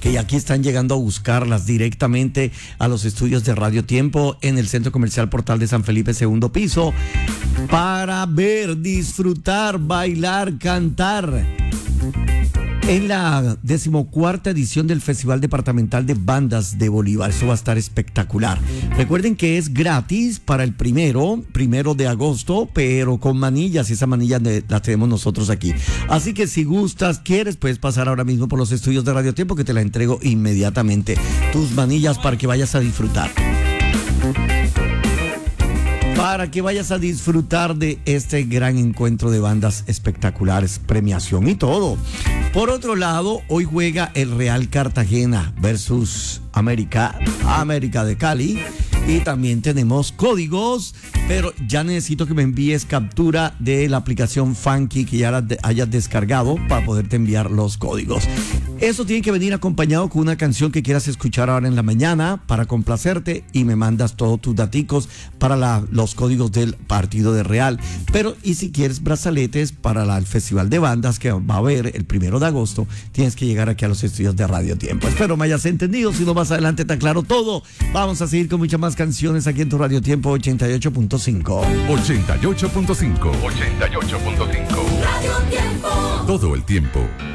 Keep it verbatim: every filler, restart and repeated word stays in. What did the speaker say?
que aquí están llegando a buscarlas directamente a los estudios de Radio Tiempo en el Centro Comercial Portal de San Felipe, segundo piso, para ver, disfrutar, bailar, cantar en la decimocuarta edición del Festival Departamental de Bandas de Bolívar. Eso va a estar espectacular. Recuerden que es gratis para el primero, primero de agosto, pero con manillas, y esa manilla las tenemos nosotros aquí. Así que si gustas, quieres, puedes pasar ahora mismo por los estudios de Radio Tiempo, que te la entrego inmediatamente. Tus manillas para que vayas a disfrutar. Para que vayas a disfrutar de este gran encuentro de bandas espectaculares, premiación y todo. Por otro lado, hoy juega el Real Cartagena versus América, América de Cali. Y también tenemos códigos, pero ya necesito que me envíes captura de la aplicación Funky que ya la de, hayas descargado para poderte enviar los códigos. Eso tiene que venir acompañado con una canción que quieras escuchar ahora en la mañana para complacerte, y me mandas todos tus daticos para la, los códigos del partido de Real. Pero y si quieres brazaletes para la, el Festival de Bandas que va a haber el primero de agosto, tienes que llegar aquí a los estudios de Radio Tiempo. Espero me hayas entendido, si no más adelante te aclaro todo. Vamos a seguir con muchas más canciones aquí en tu Radio Tiempo ochenta y ocho punto cinco. ochenta y ocho punto cinco. ochenta y ocho punto cinco. Radio Tiempo. Todo el tiempo.